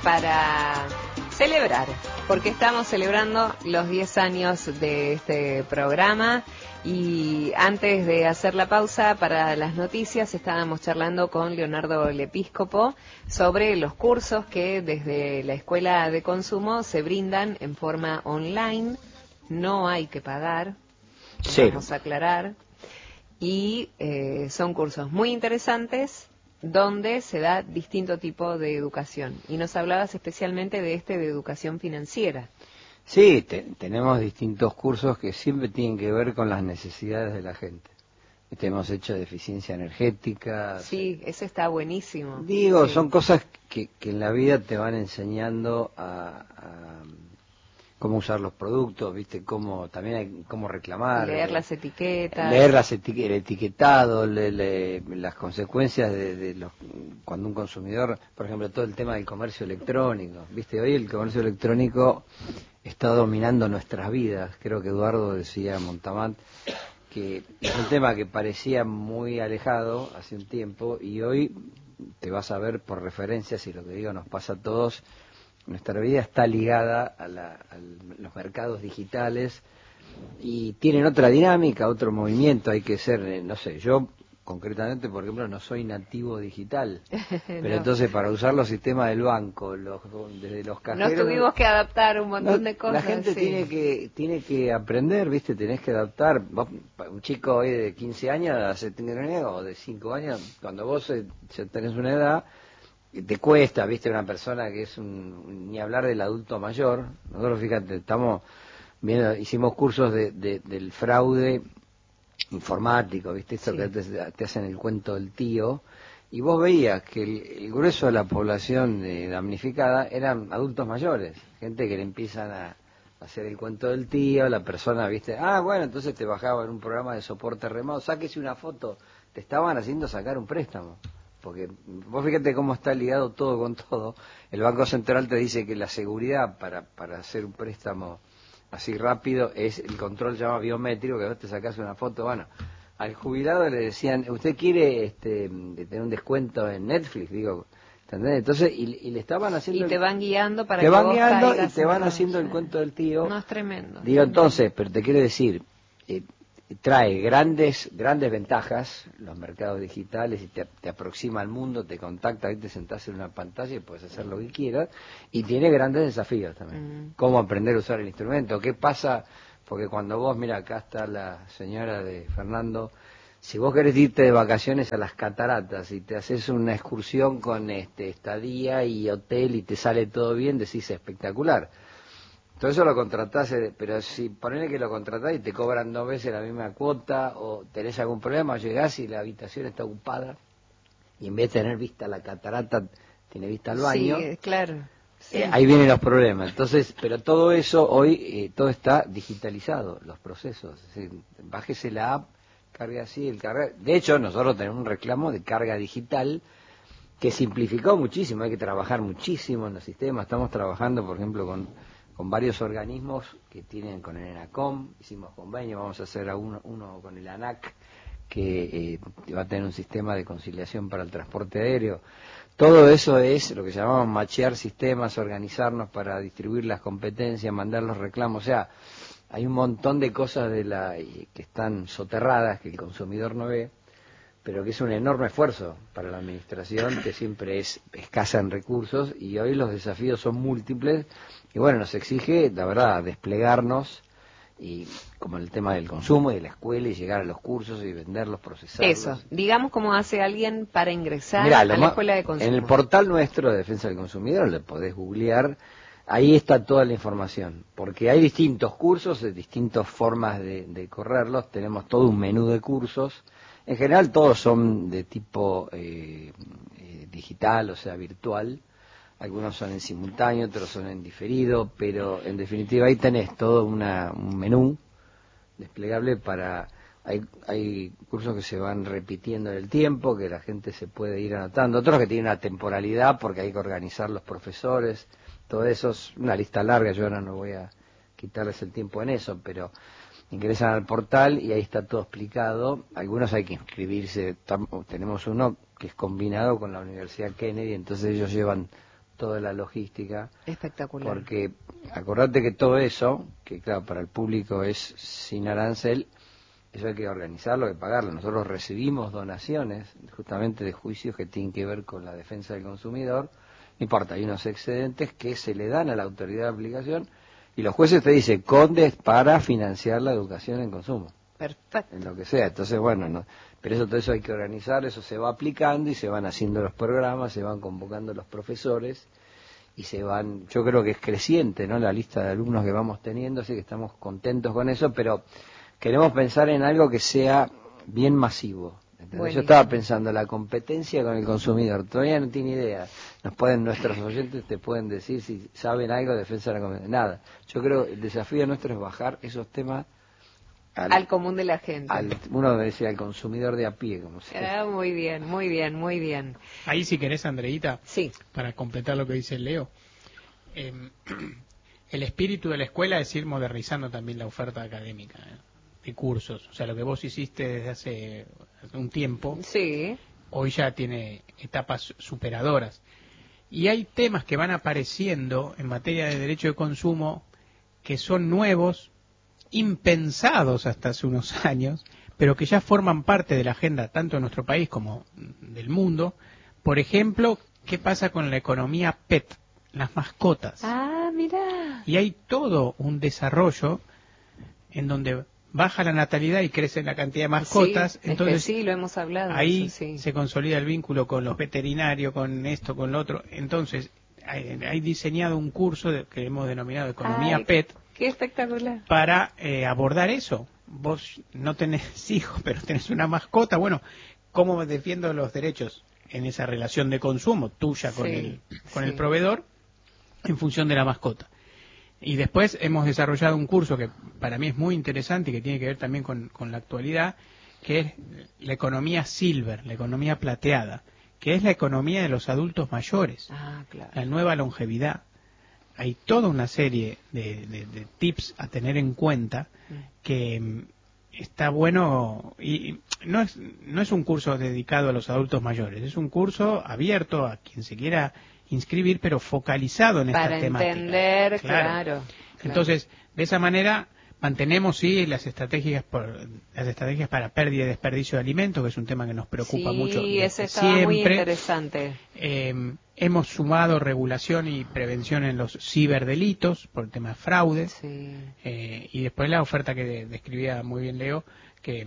para celebrar, porque estamos celebrando los 10 años de este programa. Y antes de hacer la pausa para las noticias, estábamos charlando con Leonardo Lepíscopo sobre los cursos que desde la Escuela de Consumo se brindan en forma online. No hay que pagar, sí. Vamos a aclarar. Y son cursos muy interesantes donde se da distinto tipo de educación. Y nos hablabas especialmente de de educación financiera. Sí, tenemos distintos cursos que siempre tienen que ver con las necesidades de la gente. Hemos hecho de eficiencia energética. Sí, eso está buenísimo. Digo, sí. Son cosas que en la vida te van enseñando a cómo usar los productos, viste, también hay cómo reclamar. Leer las etiquetas. Leer el etiquetado, las consecuencias cuando un consumidor, por ejemplo, todo el tema del comercio electrónico, viste, hoy el comercio electrónico está dominando nuestras vidas. Creo que Eduardo decía, Montamant, que es un tema que parecía muy alejado hace un tiempo y hoy te vas a ver por referencias, y lo que digo nos pasa a todos. Nuestra vida está ligada a los mercados digitales y tienen otra dinámica, otro movimiento. Hay que ser, no sé, yo concretamente, por ejemplo, no soy nativo digital, pero no. Entonces para usar los sistemas del banco, desde los cajeros... Nos tuvimos que adaptar un montón de cosas. La gente tiene que aprender, ¿viste? Tenés que adaptar. Un chico hoy de 15 años, o de 5 años, cuando vos ya tenés una edad, te cuesta, ¿viste? Una persona que es ni hablar del adulto mayor. Nosotros, fíjate, hicimos cursos del fraude informático, ¿viste? Esto que te hacen el cuento del tío, y vos veías que el grueso de la población damnificada eran adultos mayores, gente que le empiezan a hacer el cuento del tío, la persona, ¿viste? Bueno, entonces te bajaba en un programa de soporte remoto, sáquese una foto, te estaban haciendo sacar un préstamo. Porque vos fíjate cómo está ligado todo con todo. El Banco Central te dice que la seguridad para hacer un préstamo así rápido es el control llamado biométrico, que vos te sacás una foto. Bueno, al jubilado le decían, ¿usted quiere tener un descuento en Netflix? Digo, ¿entendés? Entonces, y le estaban haciendo... Y te van guiando para te que van vos guiando caigas y te van todo. haciendo el cuento del tío. No, es tremendo. Digo, entonces, pero te quiero decir... trae grandes ventajas los mercados digitales, y te aproxima al mundo, te contacta, ahí te sentás en una pantalla y puedes hacer lo que quieras, y tiene grandes desafíos también. Cómo aprender a usar el instrumento, qué pasa, porque cuando vos, mira, acá está la señora de Fernando, si vos querés irte de vacaciones a las cataratas y te haces una excursión con estadía y hotel y te sale todo bien, decís espectacular. Todo eso lo contratás, pero si ponele que lo contratás y te cobran 2 veces la misma cuota, o tenés algún problema, llegás y la habitación está ocupada, y en vez de tener vista a la catarata, tiene vista al baño. Sí, claro. Sí. Ahí vienen los problemas. Entonces, pero todo eso hoy, todo está digitalizado, los procesos. Es decir, bájese la app, cargue así, de hecho, nosotros tenemos un reclamo de carga digital que simplificó muchísimo. Hay que trabajar muchísimo en los sistemas. Estamos trabajando, por ejemplo, con varios organismos que tienen con el ENACOM, hicimos convenio, vamos a hacer uno con el ANAC, que va a tener un sistema de conciliación para el transporte aéreo. Todo eso es lo que llamamos machear sistemas, organizarnos para distribuir las competencias, mandar los reclamos. O sea, hay un montón de cosas que están soterradas, que el consumidor no ve, pero que es un enorme esfuerzo para la administración, que siempre es escasa en recursos, y hoy los desafíos son múltiples, y bueno, nos exige, la verdad, desplegarnos, y como el tema del consumo y de la escuela, y llegar a los cursos y venderlos, procesarlos. Eso, digamos cómo hace alguien para ingresar Mirá, a la Escuela de Consumo. En el portal nuestro de Defensa del Consumidor, le podés googlear, ahí está toda la información, porque hay distintos cursos, distintas formas de correrlos, tenemos todo un menú de cursos. En general todos son de tipo digital, o sea, virtual. Algunos son en simultáneo, otros son en diferido, pero en definitiva ahí tenés todo un menú desplegable para... Hay cursos que se van repitiendo en el tiempo, que la gente se puede ir anotando. Otros que tienen una temporalidad porque hay que organizar los profesores. Todo eso es una lista larga, yo ahora no voy a quitarles el tiempo en eso, pero... ingresan al portal y ahí está todo explicado. Algunos hay que inscribirse. Tenemos uno que es combinado con la Universidad Kennedy, entonces ellos llevan toda la logística. Espectacular. Porque acordate que todo eso, que claro, para el público es sin arancel, eso hay que organizarlo, hay que pagarlo. Nosotros recibimos donaciones justamente de juicios que tienen que ver con la defensa del consumidor. No importa, hay unos excedentes que se le dan a la autoridad de aplicación y los jueces te dicen, condes para financiar la educación en consumo. Perfecto. En lo que sea. Entonces, bueno, no, pero todo eso hay que organizar, eso se va aplicando y se van haciendo los programas, se van convocando los profesores y se van, yo creo que es creciente, ¿no?, la lista de alumnos que vamos teniendo, así que estamos contentos con eso, pero queremos pensar en algo que sea bien masivo. Yo estaba pensando la competencia con el consumidor, todavía no tiene idea. Nuestros oyentes te pueden decir si saben algo de defensa de la competencia. Nada. Yo creo que el desafío nuestro es bajar esos temas al común de la gente. Uno decía al consumidor de a pie, como se muy bien, muy bien, muy bien. Ahí si querés, Andreita, sí, para completar lo que dice Leo, el espíritu de la escuela es ir modernizando también la oferta académica, de cursos. O sea, lo que vos hiciste desde hace un tiempo, sí, hoy ya tiene etapas superadoras. Y hay temas que van apareciendo en materia de derecho de consumo que son nuevos, impensados hasta hace unos años, pero que ya forman parte de la agenda tanto de nuestro país como del mundo. Por ejemplo, ¿qué pasa con la economía PET, las mascotas? Ah, mira. Y hay todo un desarrollo en donde baja la natalidad y crece la cantidad de mascotas. Sí, entonces es que sí, lo hemos hablado. ahí eso, sí. se consolida el vínculo con los veterinarios, con esto, con lo otro. Entonces, hay diseñado un curso que hemos denominado Economía PET. ¡Qué espectacular! Para abordar eso. Vos no tenés hijos, pero tenés una mascota. Bueno, ¿cómo defiendo los derechos en esa relación de consumo tuya con el proveedor en función de la mascota? Y después hemos desarrollado un curso que para mí es muy interesante y que tiene que ver también con la actualidad, que es la economía silver, la economía plateada, que es la economía de los adultos mayores, la nueva longevidad. Hay toda una serie de tips a tener en cuenta que está bueno, y no es un curso dedicado a los adultos mayores, es un curso abierto a quien se quiera inscribir, pero focalizado en esta temática. Para entender, claro. Entonces, de esa manera mantenemos las estrategias para pérdida y desperdicio de alimentos, que es un tema que nos preocupa mucho. Sí, ese estaba muy interesante. Hemos sumado regulación y prevención en los ciberdelitos por el tema de fraude. Sí. Y después la oferta que describía muy bien Leo, que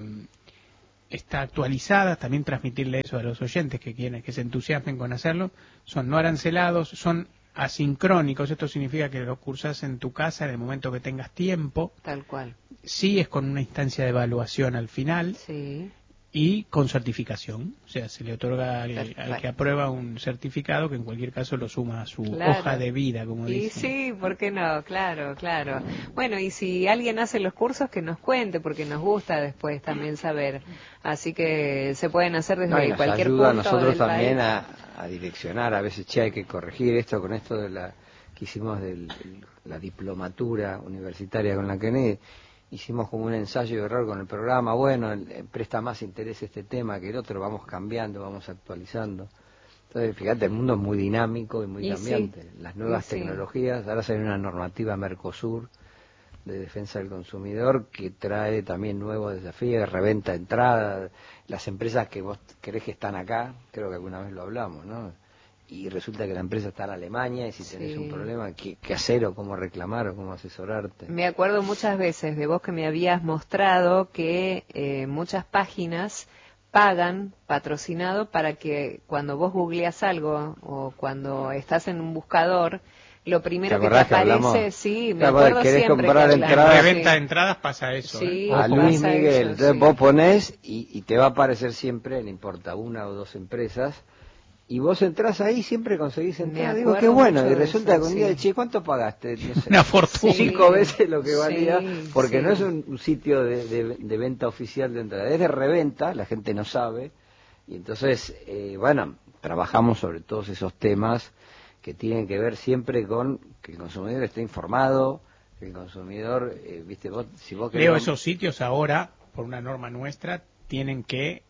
está actualizada, también transmitirle eso a los oyentes que se entusiasmen con hacerlo, son no arancelados, son asincrónicos, esto significa que lo cursas en tu casa en el momento que tengas tiempo. Tal cual. Sí, es con una instancia de evaluación al final. Sí. Y con certificación, o sea, se le otorga al que aprueba un certificado que en cualquier caso lo suma a su hoja de vida, como dicen. Y sí, ¿por qué no? Claro, claro. Bueno, y si alguien hace los cursos, que nos cuente, porque nos gusta después también saber. Así que se pueden hacer desde cualquier punto ayuda a nosotros del también país. a direccionar, a veces hay que corregir esto con esto de que hicimos de la diplomatura universitaria con la Kennedy. Hicimos como un ensayo de error con el programa, bueno, presta más interés este tema que el otro, vamos cambiando, vamos actualizando. Entonces, fíjate, el mundo es muy dinámico y muy cambiante. Sí. Las nuevas tecnologías, ahora sale una normativa Mercosur de defensa del consumidor que trae también nuevos desafíos, reventa de entrada, las empresas que vos crees que están acá, creo que alguna vez lo hablamos, ¿no? Y resulta que la empresa está en Alemania y si tenés un problema, ¿qué hacer o cómo reclamar o cómo asesorarte? Me acuerdo muchas veces de vos que me habías mostrado que muchas páginas pagan patrocinado para que cuando vos googleas algo o cuando estás en un buscador, lo primero que te aparece, sí, me acuerdo siempre comprar entradas, reventa de entradas pasa eso. Sí, a Luis Miguel, eso, entonces vos ponés y te va a aparecer siempre, no importa, una o dos empresas. Y vos entrás ahí, siempre conseguís entrar. Digo, qué bueno. Y resulta que un día, che, ¿cuánto pagaste? No sé, una fortuna. 5 veces lo que valía, porque no es un sitio de venta oficial de entrada, es de reventa, la gente no sabe. Y entonces, bueno, trabajamos sobre todos esos temas que tienen que ver siempre con que el consumidor esté informado, que el consumidor, viste, si vos querés... Leo, esos sitios ahora, por una norma nuestra, tienen que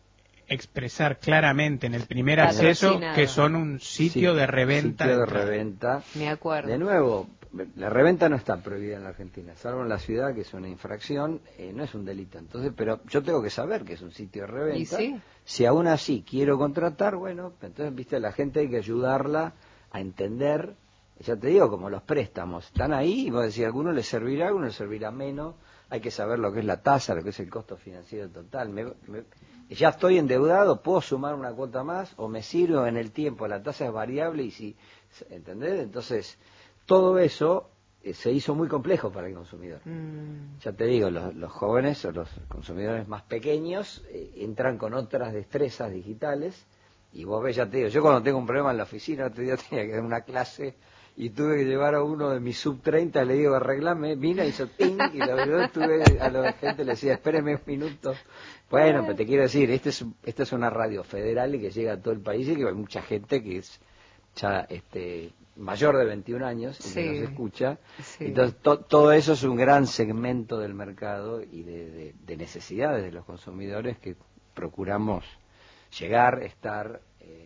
expresar claramente en el primer acceso que son un sitio de reventa. Sitio de reventa. Me acuerdo. De nuevo, la reventa no está prohibida en la Argentina, salvo en la ciudad, que es una infracción, no es un delito. Entonces, pero yo tengo que saber que es un sitio de reventa. ¿Y sí? Si aún así quiero contratar, bueno, entonces, viste, la gente hay que ayudarla a entender. Ya te digo, como los préstamos, están ahí y vos decís, a alguno le servirá, a alguno le servirá menos. Hay que saber lo que es la tasa, lo que es el costo financiero total. Ya estoy endeudado, puedo sumar una cuota más o me sirvo en el tiempo, la tasa es variable y si, ¿entendés? Entonces, todo eso se hizo muy complejo para el consumidor. Ya te digo, los jóvenes o los consumidores más pequeños entran con otras destrezas digitales y vos ves, ya te digo, yo cuando tengo un problema en la oficina, otro día tenía que dar una clase y tuve que llevar a uno de mis sub-30, le digo, arreglame, vino, hizo ting, y la verdad tuve a la gente le decía, espéreme un minuto. Bueno, pero te quiero decir, esta es una radio federal y que llega a todo el país y que hay mucha gente que es ya mayor de 21 años y que nos escucha. Sí. Entonces, todo eso es un gran segmento del mercado y de necesidades de los consumidores que procuramos llegar, estar...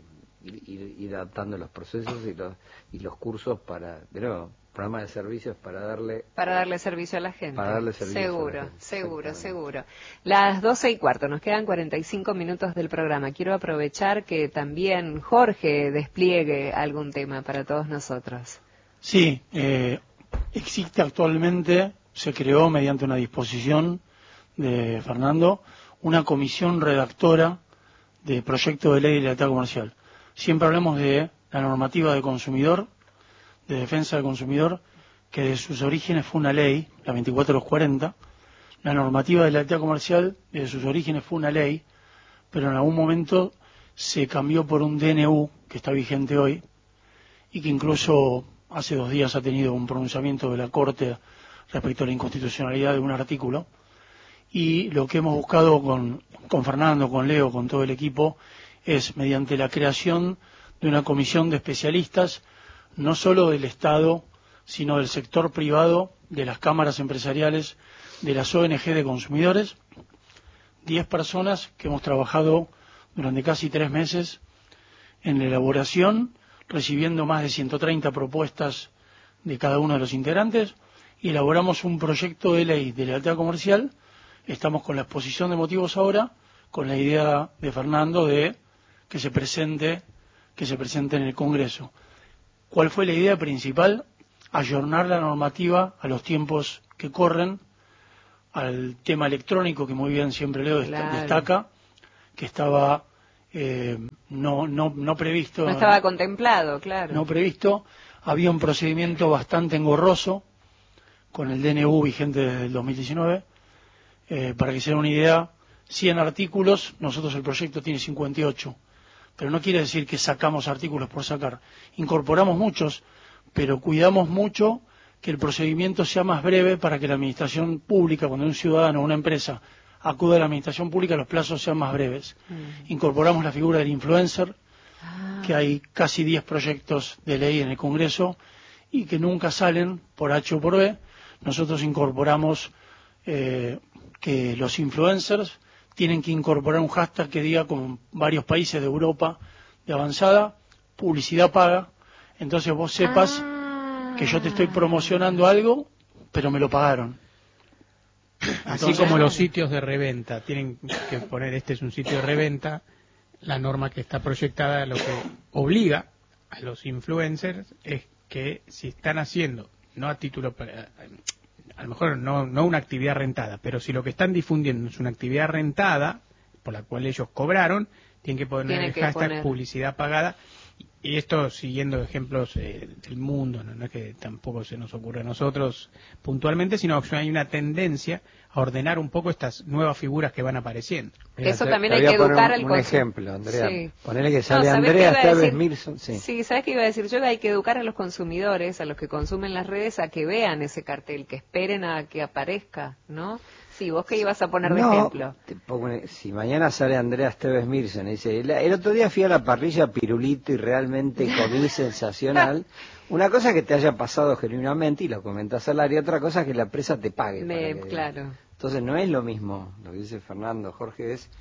ir adaptando los procesos y los cursos para, de nuevo, programas de servicios para darle servicio a la gente. Para darle servicio seguro, a la gente. Seguro. Las 12:15, nos quedan 45 minutos del programa. Quiero aprovechar que también Jorge despliegue algún tema para todos nosotros. Sí, existe actualmente, se creó mediante una disposición de Fernando, una comisión redactora de proyecto de ley de lealtad comercial. Siempre hablamos de la normativa de consumidor, de defensa del consumidor, que de sus orígenes fue una ley, la 24/40. La normativa de lealtad comercial, de sus orígenes fue una ley, pero en algún momento se cambió por un DNU, que está vigente hoy, y que incluso hace 2 días ha tenido un pronunciamiento de la Corte respecto a la inconstitucionalidad de un artículo. Y lo que hemos buscado con Fernando, con Leo, con todo el equipo, es mediante la creación de una comisión de especialistas, no solo del Estado, sino del sector privado, de las cámaras empresariales, de las ONG de consumidores, 10 personas que hemos trabajado durante casi 3 meses en la elaboración, recibiendo más de 130 propuestas de cada uno de los integrantes, y elaboramos un proyecto de ley de lealtad comercial. Estamos con la exposición de motivos ahora, con la idea de Fernando de que se presente en el Congreso. ¿Cuál fue la idea principal? Ayornar la normativa a los tiempos que corren, al tema electrónico que muy bien siempre Leo destaca, que estaba no previsto. No estaba contemplado, claro. No previsto. Había un procedimiento bastante engorroso con el DNU vigente desde el 2019. Para que se den una idea, 100 artículos, nosotros el proyecto tiene 58. Pero no quiere decir que sacamos artículos por sacar. Incorporamos muchos, pero cuidamos mucho que el procedimiento sea más breve para que la administración pública, cuando un ciudadano o una empresa acude a la administración pública, los plazos sean más breves. Incorporamos la figura del influencer, que hay casi 10 proyectos de ley en el Congreso y que nunca salen por H o por B. Nosotros incorporamos que los influencers tienen que incorporar un hashtag que diga, con varios países de Europa de avanzada, publicidad paga. Entonces vos sepas que yo te estoy promocionando algo, pero me lo pagaron. Así como los sitios de reventa tienen que poner, este es un sitio de reventa, la norma que está proyectada lo que obliga a los influencers es que si están haciendo, no a título, a lo mejor no una actividad rentada, pero si lo que están difundiendo es una actividad rentada, por la cual ellos cobraron, tienen que poner el hashtag publicidad pagada. Y esto siguiendo ejemplos del mundo, ¿no? No es que tampoco se nos ocurre a nosotros puntualmente, sino que hay una tendencia a ordenar un poco estas nuevas figuras que van apareciendo. Eso también hay que educar al consumidor. Un ejemplo, Andrea. Sí. Ponele que sale Andrea Esteves Milson. Sí, ¿sabes qué iba a decir? Yo hay que educar a los consumidores, a los que consumen las redes, a que vean ese cartel, que esperen a que aparezca, ¿no? Sí, ¿vos qué ibas a poner de ejemplo? Si mañana sale Andrea Esteves Milson y dice, el otro día fui a la parrilla Pirulito y realmente comí sensacional. Una cosa es que te haya pasado genuinamente y lo comentas al aire, otra cosa es que la empresa te pague. Claro. Entonces no es lo mismo, lo que dice Fernando, Jorge, es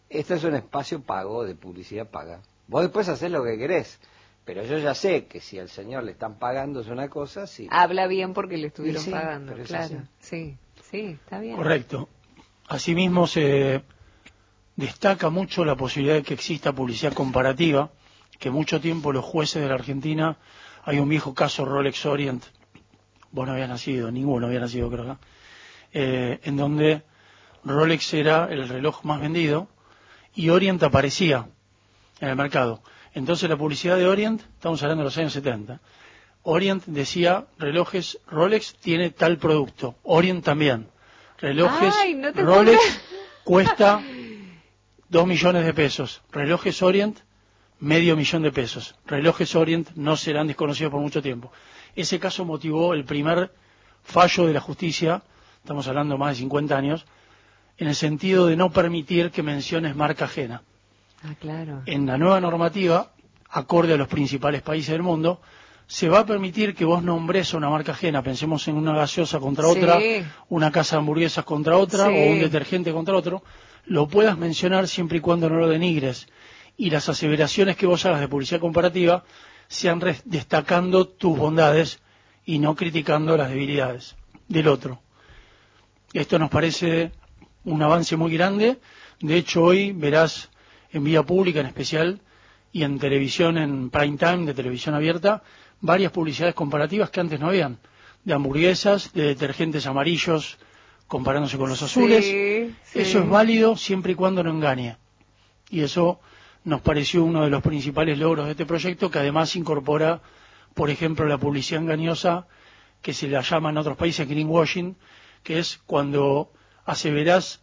Este es un espacio pago, de publicidad paga. Vos después haces lo que querés, pero yo ya sé que si al señor le están pagando es una cosa, sí. Habla bien porque le estuvieron Sí, pagando, pero es claro. así. Sí, está bien. Correcto. Asimismo se destaca mucho la posibilidad de que exista publicidad comparativa, que mucho tiempo los jueces de la Argentina, hay un viejo caso Rolex Orient, vos no habías nacido, ninguno había nacido creo acá, en donde Rolex era el reloj más vendido y Orient aparecía en el mercado. Entonces la publicidad de Orient, estamos hablando de los años 70, Orient decía, relojes Rolex tiene tal producto, Orient también. Relojes Ay, no te Rolex puedo cuesta 2 millones de pesos. Relojes Orient, $500,000 de pesos. Relojes Orient no serán desconocidos por mucho tiempo. Ese caso motivó el primer fallo de la justicia, estamos hablando más de 50 años, en el sentido de no permitir que menciones marca ajena. Ah, claro. En la nueva normativa, acorde a los principales países del mundo, se va a permitir que vos nombres a una marca ajena, pensemos en una gaseosa contra Sí. otra, una casa de hamburguesas contra otra, Sí. o un detergente contra otro, lo puedas mencionar siempre y cuando no lo denigres, y las aseveraciones que vos hagas de publicidad comparativa sean destacando tus bondades y no criticando las debilidades del otro. Esto nos parece un avance muy grande. De hecho, hoy verás en vía pública en especial y en televisión, en prime time de televisión abierta, varias publicidades comparativas que antes no habían, de hamburguesas, de detergentes amarillos comparándose con los azules. Sí. Eso es válido siempre y cuando no engañe. Y eso nos pareció uno de los principales logros de este proyecto, que además incorpora, por ejemplo, la publicidad engañosa, que se la llama en otros países greenwashing, que es cuando aseverás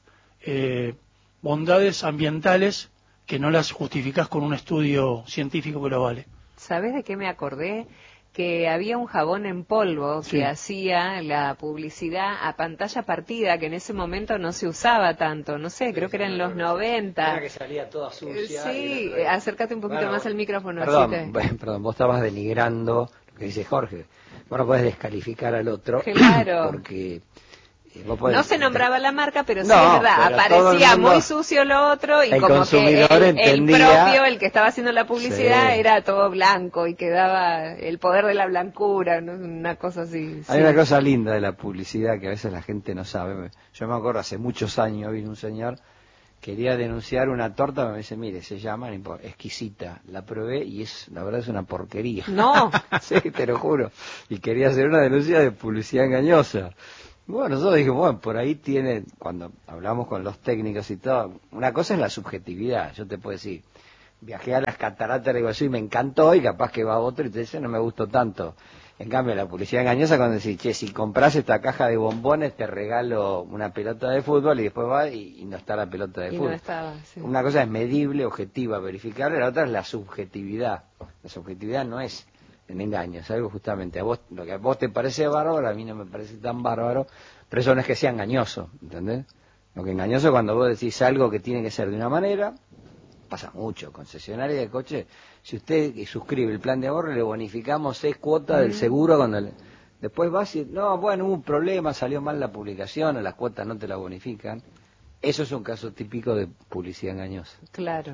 bondades ambientales que no las justificás con un estudio científico que lo vale. ¿Sabés de qué me acordé? Que había un jabón en polvo Sí. que hacía la publicidad a pantalla partida, que en ese momento no se usaba tanto, no sé, creo que era en los 90. Una que salía toda sucia. Sí, acércate un poquito más al micrófono. Perdón, así perdón, vos estabas denigrando lo que dice Jorge. Vos no podés descalificar al otro. Claro. Porque vos podés, no se nombraba la marca, pero sí No, es verdad, pero todo aparecía el mundo, muy sucio lo otro y el como que consumidor el entendía. propio, el que estaba haciendo la publicidad, Sí. era todo blanco y quedaba el poder de la blancura, ¿no? Una cosa así. Hay sí. una cosa linda de la publicidad que a veces la gente no sabe. Yo me acuerdo hace muchos años vino un señor, quería denunciar una torta, me dice, mire, se llama, no importa, exquisita, la probé y la verdad es una porquería. No. Sí, te lo juro. Y quería hacer una denuncia de publicidad engañosa. Bueno, nosotros dijimos, bueno, por ahí tiene, cuando hablamos con los técnicos y todo, una cosa es la subjetividad. Yo te puedo decir, viajé a las cataratas de Iguazú y me encantó, y capaz que va otro y te dice, no me gustó tanto. En cambio, la publicidad engañosa cuando decís, che, si compras esta caja de bombones te regalo una pelota de fútbol, y después va y no está la pelota de Y fútbol. no estaba, sí. Una cosa es medible, objetiva, verificable, la otra es la subjetividad. La subjetividad no es en engaño, es algo justamente, a vos, lo que a vos te parece bárbaro, a mí no me parece tan bárbaro, pero eso no es que sea engañoso, ¿entendés? Lo que engañoso es cuando vos decís algo que tiene que ser de una manera, pasa mucho, concesionaria de coche, si usted suscribe el plan de ahorro, le bonificamos 6 cuotas del seguro cuando después vas y, no, bueno, hubo un problema, salió mal la publicación, o las cuotas no te la bonifican. Eso es un caso típico de publicidad engañosa. Claro.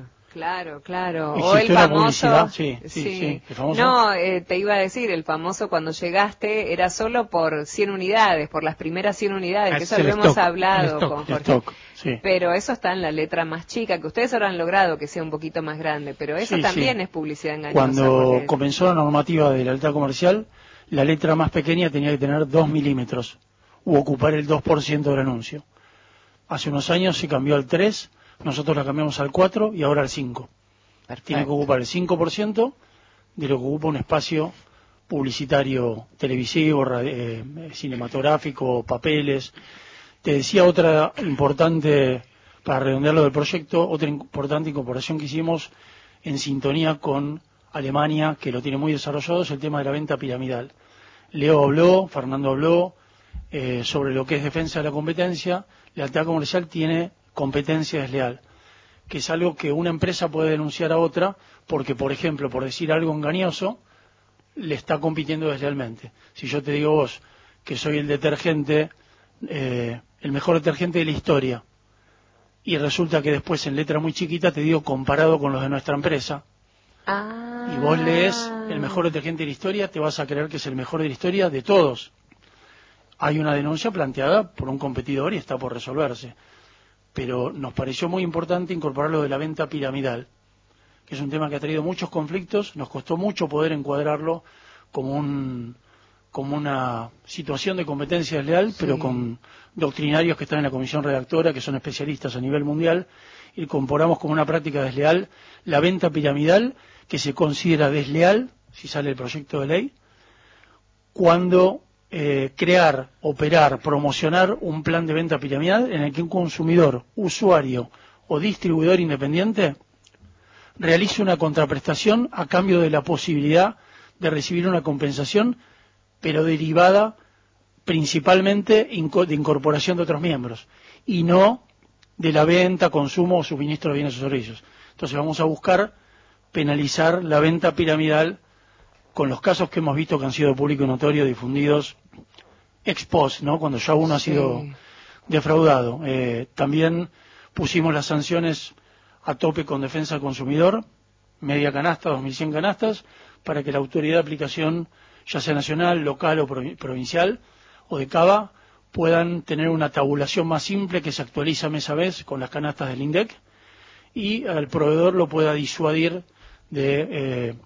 O ¿Existe el una famoso, publicidad? Sí, ¿el famoso? No, te iba a decir, el famoso cuando llegaste era solo por 100 unidades, por las primeras 100 unidades, que eso lo hemos hablado con Jorge. Stock, sí. Pero eso está en la letra más chica, que ustedes habrán logrado que sea un poquito más grande, pero eso Sí, también sí. es publicidad engañosa. Cuando porque- comenzó la normativa de la lealtad comercial, la letra más pequeña tenía que tener 2 milímetros u ocupar el 2% del anuncio. Hace unos años se cambió al 3, nosotros la cambiamos al 4 y ahora al 5. Tiene que ocupar el 5% de lo que ocupa un espacio publicitario, televisivo, cinematográfico, papeles. Te decía otra importante, para redondear lo del proyecto, otra importante incorporación que hicimos en sintonía con Alemania, que lo tiene muy desarrollado, es el tema de la venta piramidal. Leo habló, Fernando habló sobre lo que es defensa de la competencia. La lealtad comercial tiene competencia desleal, que es algo que una empresa puede denunciar a otra porque, por ejemplo, por decir algo engañoso, le está compitiendo deslealmente. Si yo te digo vos que soy el detergente, el mejor detergente de la historia, y resulta que después en letra muy chiquita te digo comparado con los de nuestra empresa. Y vos lees el mejor detergente de la historia, te vas a creer que es el mejor de la historia de todos. Hay una denuncia planteada por un competidor y está por resolverse. Pero nos pareció muy importante incorporar lo de la venta piramidal, que es un tema que ha traído muchos conflictos, nos costó mucho poder encuadrarlo como una situación de competencia desleal, sí, pero con doctrinarios que están en la comisión redactora, que son especialistas a nivel mundial, y incorporamos como una práctica desleal la venta piramidal, que se considera desleal, si sale el proyecto de ley, cuando crear, operar, promocionar un plan de venta piramidal en el que un consumidor, usuario o distribuidor independiente realice una contraprestación a cambio de la posibilidad de recibir una compensación, pero derivada principalmente de incorporación de otros miembros, y no de la venta, consumo o suministro de bienes o servicios. Entonces vamos a buscar penalizar la venta piramidal con los casos que hemos visto que han sido público y notorio, difundidos ex post, ¿no? Cuando ya uno ha sido defraudado. También pusimos las sanciones a tope con defensa del consumidor, media canasta, 2.100 canastas, para que la autoridad de aplicación, ya sea nacional, local o provincial, o de CABA, puedan tener una tabulación más simple que se actualiza mes a mes con las canastas del INDEC, y al proveedor lo pueda disuadir de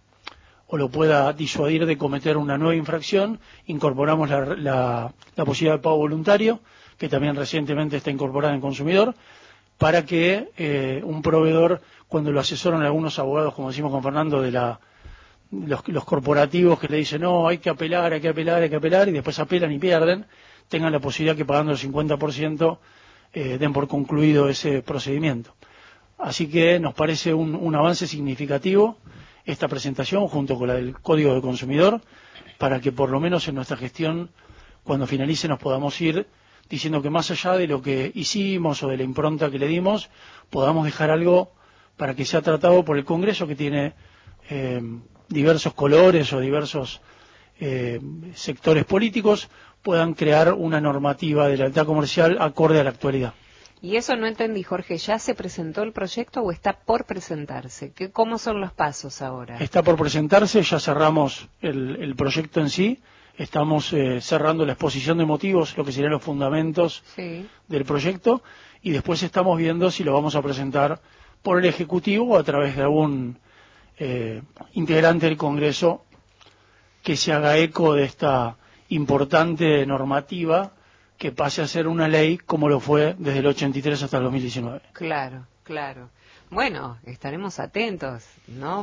cometer una nueva infracción. Incorporamos la posibilidad de pago voluntario, que también recientemente está incorporada en consumidor, para que un proveedor, cuando lo asesoran algunos abogados, como decimos con Fernando, de los corporativos que le dicen no, hay que apelar, y después apelan y pierden, tengan la posibilidad que pagando el 50% den por concluido ese procedimiento. Así que nos parece un avance significativo esta presentación junto con la del Código de Consumidor, para que por lo menos en nuestra gestión, cuando finalice, nos podamos ir diciendo que más allá de lo que hicimos o de la impronta que le dimos, podamos dejar algo para que sea tratado por el Congreso, que tiene diversos colores o diversos sectores políticos, puedan crear una normativa de lealtad comercial acorde a la actualidad. Y eso no entendí, Jorge, ¿ya se presentó el proyecto o está por presentarse? ¿Cómo son los pasos ahora? Está por presentarse, ya cerramos el proyecto en sí, estamos cerrando la exposición de motivos, lo que serían los fundamentos del proyecto, y después estamos viendo si lo vamos a presentar por el Ejecutivo o a través de algún integrante del Congreso que se haga eco de esta importante normativa, que pase a ser una ley como lo fue desde el 83 hasta el 2019. Claro, claro. Bueno, estaremos atentos, ¿no?